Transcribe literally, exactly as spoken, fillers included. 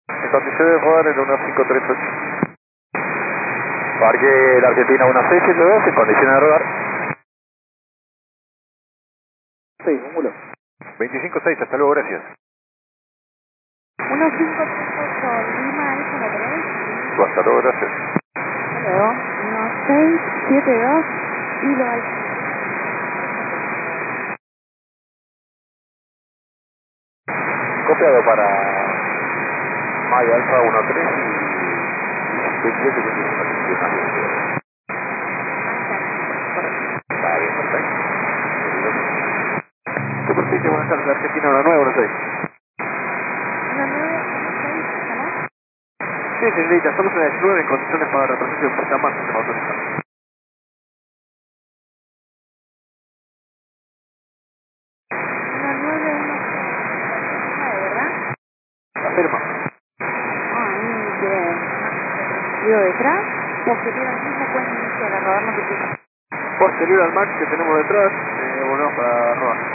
En condiciones de rodar en uno cinco tres ocho. Parque la Argentina uno seis siete dos en condiciones de rodar. seis, ángulo. veinticinco seis, hasta luego, gracias. uno cinco tres ocho, Lima, ¿eso lo tenés? Hasta luego, gracias. Hasta luego. uno seis siete dos, Kilo Alfa. Copiado para Maya Alfa uno tres y veintisiete veinticinco veintiuno. Está bien, perfecto. Superficie, buenas tardes, Argentina uno nueve uno seis. uno nueve uno seis, ¿está? Sí, señorita, estamos en la diecinueve en condiciones para retroceso de puerta más, se va a autorizar. uno nueve uno seis, ¿verdad? Afirma. Ah, muy bien. Digo detrás, posterior al mismo pueden iniciar a rodar lo que quieran. Posterior al Max que tenemos detrás, eh, volvemos para robar.